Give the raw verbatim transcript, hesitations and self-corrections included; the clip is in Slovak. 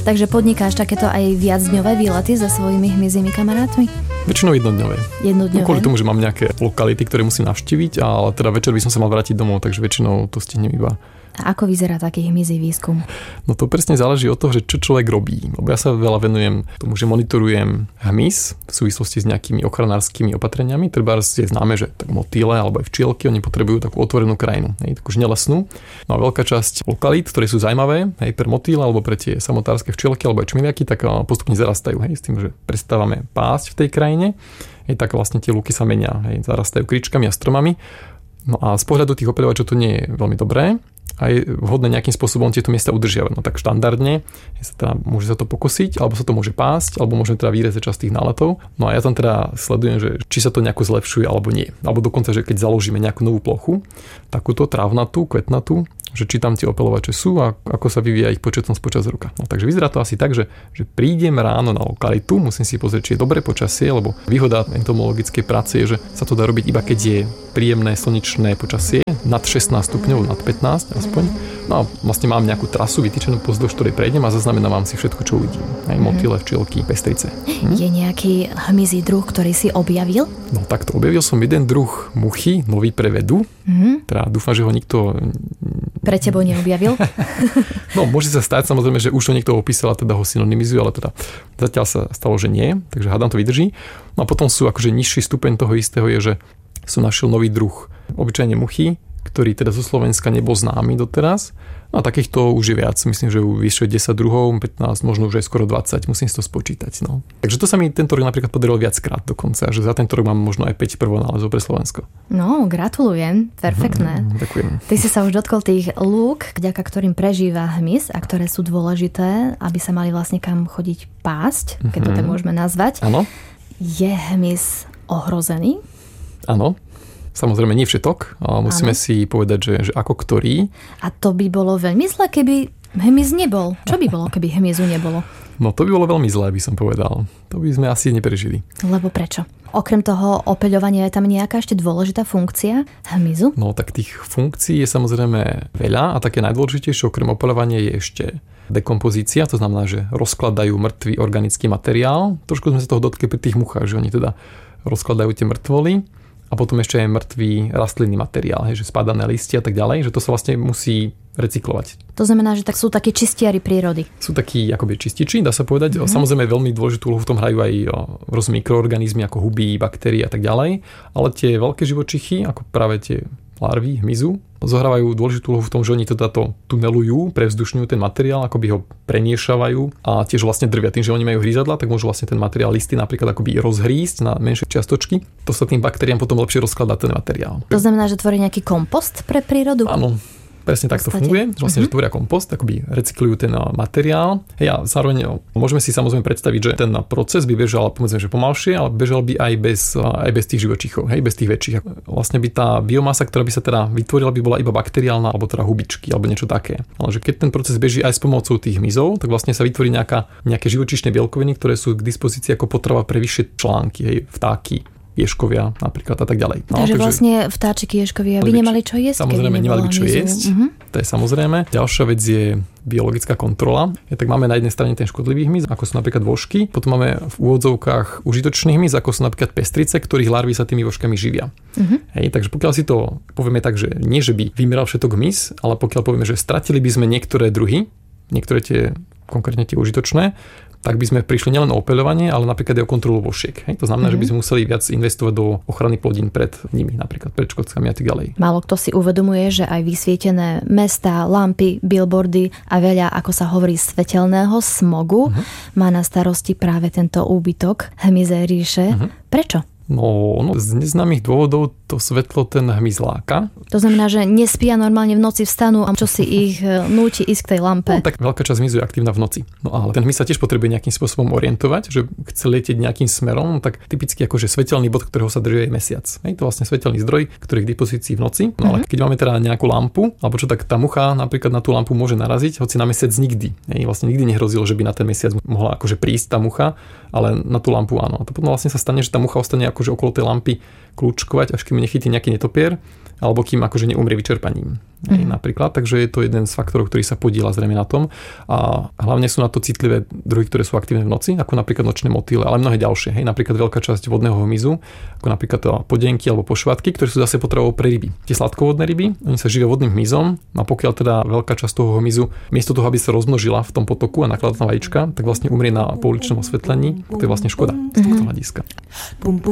Takže podnikáš takéto aj viacdňové výlety so svojimi hmyzími kamarátmi? Väčšinou jednodňové. Jednodňové. No, kvôli tomu, že mám nejaké lokality, ktoré musím navštíviť, ale teda večer by som sa mal vrátiť domov, takže väčšinou to stihnem iba. A ako vyzerá taký hmyzí výskum? No to presne záleží od toho, že čo človek robí. Lebo ja sa veľa venujem tomu, že monitorujem hmyz v súvislosti s nejakými ochranárskymi opatreniami. Treba je známe, že tak motýle alebo aj včielky, oni potrebujú takú otvorenú krajinu, hej, takú nelesnú. No a veľká časť lokalít, ktoré sú zaujímavé, hej, pre motýle alebo pre tie samotárske včielky alebo aj čmiliaky, tak postupne zarastajú, hej, s tým, že prestávame pásť v tej krajine. Hej, tak vlastne tie lúky sa menia, hej, zarastajú kričkami a stromami. No a z pohľadu tých opeľovačov to nie je veľmi dobré. A je vhodné nejakým spôsobom tieto miesta udržiavať. No tak štandardne sa teda, môže sa to pokosiť, alebo sa to môže pásť, alebo môžeme teda vyrezať časť tých náletov. No a ja tam teda sledujem, že či sa to nejako zlepšuje alebo nie. Alebo dokonca, že keď založíme nejakú novú plochu, takúto trávnatú, kvetnatú, že či tam tie opeľovače sú a ako sa vyvíja ich početnosť počas roka. No takže vyzerá to asi tak, že, že prídem ráno na lokalitu, musím si pozrieť, či je dobré počasie, lebo výhoda entomologickej práce je, že sa to dá robiť iba keď je príjemné slnečné počasie, nad šestnásť stupňov, nad pätnásť aspoň. No a vlastne mám nejakú trasu vytýčenú, pozdĺž ktorej prejdem a zaznamenávam si všetko, čo uvidím. Aj motýle, včielky, pestrice. Hm? Je nejaký hmyzí druh, ktorý si objavil? No takto, objavil som jeden druh muchy, nový pre vedu. Mm-hmm. Teda dúfam, že ho nikto pre tebou neobjavil? No, môže sa stať, samozrejme, že už ho niekto opísal a teda ho synonymizuje, ale teda zatiaľ sa stalo, že nie, takže hádam to vydrží. No a potom sú akože nižší stupeň toho istého je, že som našiel nový druh obyčajne muchy, ktorý teda zo Slovenska nebol známy doteraz. No a takýchto už je viac, myslím, že vyššie desať druhov, pätnásť, možno už aj skoro dvadsať, musím si to spočítať. No. Takže to sa mi tento rok napríklad podarilo viackrát dokonca, že za tento rok mám možno aj päť prvonálezov pre Slovensko. No, gratulujem, perfektné. Mm, ďakujem. Ty si sa už dotkol tých lúk, vďaka ktorým prežíva hmyz a ktoré sú dôležité, aby sa mali vlastne kam chodiť pásť, keď to tak môžeme nazvať. Áno. Je hmyz ohrozený? Áno. Samozrejme nie všetok, ale musíme ano. si povedať, že, že ako ktorý. A to by bolo veľmi zle, keby hmyz nebol. Čo by bolo, keby hmyzu nebolo? No to by bolo veľmi zlé, by som povedal. To by sme asi neprežili. Lebo prečo? Okrem toho opeľovania je tam nejaká ešte dôležitá funkcia hmyzu? No tak tých funkcií je samozrejme veľa a také najdôležitejšie okrem opeľovania je ešte dekompozícia, to znamená, že rozkladajú mŕtvý organický materiál. Trošku sme sa toho dotkli pri tých muchách, že oni teda rozkladajú tie mŕtvoly. A potom ešte aj mŕtvý rastlinný materiál, hej, že spadané listia a tak ďalej, že to sa vlastne musí recyklovať. To znamená, že tak sú takí čistiari prírody. Sú takí akoby čističi, dá sa povedať. Mm-hmm. Samozrejme veľmi dôležitú úlohu v tom hrajú aj rôzne mikroorganizmy ako huby, baktérie a tak ďalej, ale tie veľké živočichy, ako práve tie larvy hmyzu, zohrávajú dôležitú úlohu v tom, že oni teda to tunelujú, prevzdušňujú ten materiál, akoby ho premiešavajú a tiež vlastne drvia. Tým, že oni majú hrízadla, tak môžu vlastne ten materiál listy napríklad akoby rozhrísť na menšie čiastočky. To sa tým baktériám potom lepšie rozkladá ten materiál. To znamená, že tvorí nejaký kompost pre prírodu? Áno. Presne tak to funguje, vlastne, uh-huh. že tvoria kompost, akoby recyklujú ten materiál. Ja zároveň môžeme si samozrejme predstaviť, že ten proces by bežal, povedzme, že pomalšie, ale bežal by aj bez, aj bez tých živočíchov, hej, bez tých väčších. Vlastne by tá biomasa, ktorá by sa teda vytvorila, by bola iba bakteriálna, alebo teda hubičky, alebo niečo také. Ale že keď ten proces beží aj s pomocou tých hmyzov, tak vlastne sa vytvorí nejaká, nejaké živočíšne bielkoviny, ktoré sú k dispozícii ako potrava pre vyššie články, hej, vtáky, ješkovia napríklad a tak ďalej. No, takže, takže vlastne vtáčiky, ješkovia by nemali čo jesť. Samozrejme, nemali by čo jesť. Uh-huh. To je samozrejme. Ďalšia vec je biologická kontrola. Ja, tak máme na jednej strane ten škodlivý hmyz, ako sú napríklad vožky. Potom máme v úvodzovkách užitočný hmyz, ako sú napríklad pestrice, ktorých larvy sa tými vožkami živia. Uh-huh. Hej, takže pokiaľ si to povieme tak, že nie, že by vymeral všetok hmyz, ale pokiaľ povieme, že stratili by sme niektoré druhy, niektoré tie konkrétne tie užitočné, tak by sme prišli nielen o opeľovanie, ale napríklad aj o kontrolu vošiek. Hej? To znamená, mm-hmm. že by sme museli viac investovať do ochrany plodín pred nimi, napríklad pred škodcami a tak ďalej. Málo kto si uvedomuje, že aj vysvietené mestá, lampy, billboardy a veľa, ako sa hovorí, svetelného smogu mm-hmm. má na starosti práve tento úbytok hmyzej ríše. Mm-hmm. Prečo? No, no, z neznámych dôvodov to svetlo ten hmyz láka. To znamená, že nespia normálne v noci, vstanú a čo si ich núti ísť k tej lampe. No, tak veľká časť hmyzu je aktívna v noci. No ale ten hmyz sa tiež potrebuje nejakým spôsobom orientovať, že chce letieť nejakým smerom, no, tak typicky akože svetelný bod, ktorého sa drží aj mesiac. Hej, to vlastne svetelný zdroj, ktorý je k dispozícii v noci. No ale keď máme teda nejakú lampu, alebo čo, tak tá mucha napríklad na tú lampu môže naraziť, hoci na mesiac nikdy. Hej, vlastne nikdy nehrozilo, že by na ten mesiac mohla akože prísť tá mucha, ale na tú lampu áno. A to potom vlastne sa stane, že tá mucha ostane ako akože okolo tej lampy kľúčkovať, až kým nechytí nejaký netopier, alebo kým akože neumrie vyčerpaním. Mm. Napríklad, takže je to jeden z faktorov, ktorý sa podieľa zrejme na tom. A hlavne sú na to citlivé druhy, ktoré sú aktívne v noci, ako napríklad nočné motýle, ale mnohé ďalšie. Hej, napríklad veľká časť vodného hmyzu, ako napríklad podienky alebo pošvatky, ktoré sú zase potravou pre ryby. Tie sladkovodné ryby, oni sa živia vodným hmyzom, a pokiaľ teda veľká časť toho hmyzu miesto toho, aby sa rozmnožila v tom potoku a nakladala na vajíčka, tak vlastne umrie na pouličnom osvetlení. To je vlastne škoda z tohto hľadiska.